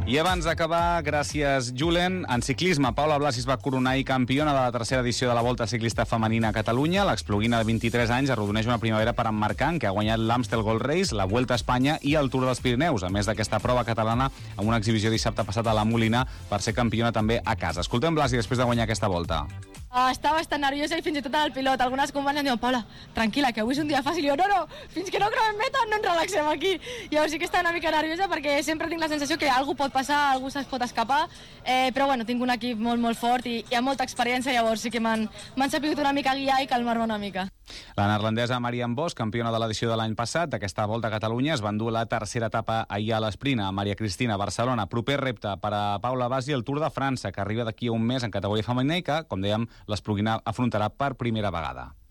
I abans d'acabar, gràcies, Julen. En ciclisme, Paula Blasi es va coronar campiona de la tercera edició de la Volta Ciclista Femenina a Catalunya. L'expluguina de 23 anys arrodoneix una primavera per emmarcar, en què ha guanyat l'Amstel Gold Race, la Vuelta a Espanya i el Tour dels Pirineus, a més d'aquesta prova catalana amb una exhibició dissabte passat a la Molina per ser campiona també a casa. Escoltem Blasi després de guanyar aquesta volta. Estava bastant nerviosa i fins i tot el pilot. Algunes companyes em diuen, Paula, tranquil·la, que avui és un dia fàcil. I jo, no, fins que no creuem meta no ens relaxem aquí. Llavors sí que estava una mica nerviosa perquè sempre tinc la sensació que algú pot passar, algú se'ls pot escapar, però bueno, tinc un equip molt fort i amb molta experiència, llavors sí que m'han sabut una mica guiar i calmar-me una mica. La neerlandesa Marianne Vos, campiona de l'edició de l'any passat d'aquesta Volta a Catalunya, es va endur la tercera etapa ahir a l'Esprint a Maria Cristina, Barcelona. Proper repte per a Paula Blasi, el Tour de França, que arriba d'aquí a un mes en categoria femenina i que, com dèiem, l'Espluguina afrontarà per primera vegada.